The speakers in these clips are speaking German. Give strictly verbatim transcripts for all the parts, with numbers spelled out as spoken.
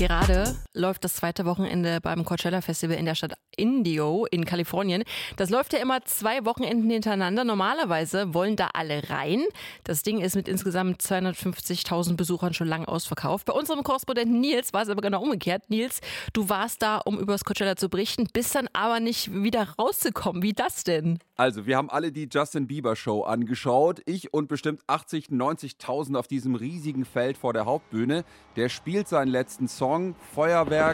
Gerade läuft das zweite Wochenende beim Coachella Festival in der Stadt Indio in Kalifornien. Das läuft ja immer zwei Wochenenden hintereinander. Normalerweise wollen da alle rein. Das Ding ist mit insgesamt zweihundertfünfzigtausend Besuchern schon lange ausverkauft. Bei unserem Korrespondenten Nils war es aber genau umgekehrt. Nils, du warst da, um über das Coachella zu berichten, bist dann aber nicht wieder rauszukommen. Wie das denn? Also, wir haben alle die Justin Bieber Show angeschaut. Ich und bestimmt achtzig, neunzigtausend auf diesem riesigen Feld vor der Hauptbühne. Der spielt seinen letzten Song, Feuerwerk.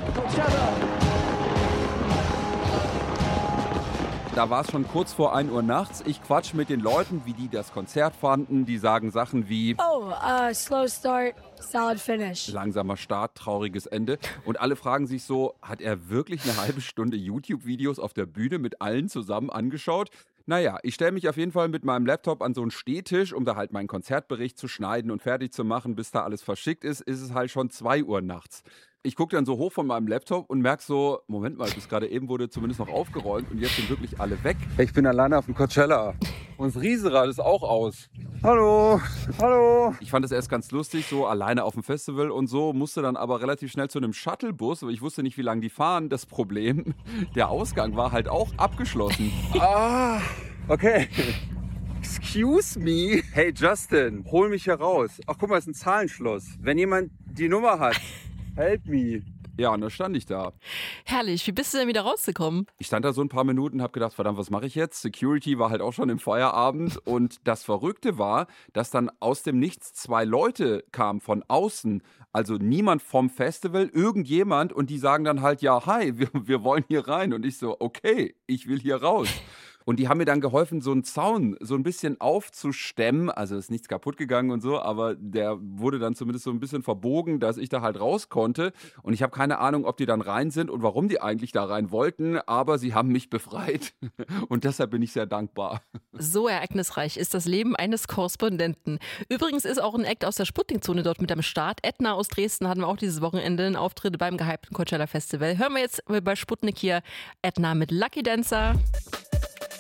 Da war es schon kurz vor ein Uhr nachts. Ich quatsch mit den Leuten, wie die das Konzert fanden. Die sagen Sachen wie: Oh, uh, slow start, solid finish. Langsamer Start, trauriges Ende. Und alle fragen sich so, hat er wirklich eine halbe Stunde YouTube-Videos auf der Bühne mit allen zusammen angeschaut? Naja, ich stelle mich auf jeden Fall mit meinem Laptop an so einen Stehtisch, um da halt meinen Konzertbericht zu schneiden und fertig zu machen. Bis da alles verschickt ist, ist es halt schon zwei Uhr nachts. Ich gucke dann so hoch von meinem Laptop und merke so, Moment mal, bis gerade eben wurde zumindest noch aufgeräumt und jetzt sind wirklich alle weg. Ich bin alleine auf dem Coachella und das Riesenrad ist auch aus. Hallo, hallo. Ich fand das erst ganz lustig, so alleine auf dem Festival und so, musste dann aber relativ schnell zu einem Shuttlebus, weil ich wusste nicht, wie lange die fahren. Das Problem, der Ausgang war halt auch abgeschlossen. Ah, okay. Excuse me. Hey Justin, hol mich hier raus. Ach guck mal, ist ein Zahlenschloss. Wenn jemand die Nummer hat, help me. Ja, und da stand ich da. Herrlich, wie bist du denn wieder rausgekommen? Ich stand da so ein paar Minuten und habe gedacht, verdammt, was mache ich jetzt? Security war halt auch schon im Feierabend. Und das Verrückte war, dass dann aus dem Nichts zwei Leute kamen von außen. Also niemand vom Festival, irgendjemand. Und die sagen dann halt, ja, hi, wir, wir wollen hier rein. Und ich so, okay, ich will hier raus. Und die haben mir dann geholfen, so einen Zaun so ein bisschen aufzustemmen. Also ist nichts kaputt gegangen und so, aber der wurde dann zumindest so ein bisschen verbogen, dass ich da halt raus konnte. Und ich habe keine Ahnung, ob die dann rein sind und warum die eigentlich da rein wollten, aber sie haben mich befreit. Und deshalb bin ich sehr dankbar. So ereignisreich ist das Leben eines Korrespondenten. Übrigens ist auch ein Act aus der Sputnik-Zone dort mit am Start. Edna aus Dresden hatten wir auch dieses Wochenende einen Auftritt beim gehypten Coachella Festival. Hören wir jetzt bei Sputnik hier Edna mit Lucky Dancer.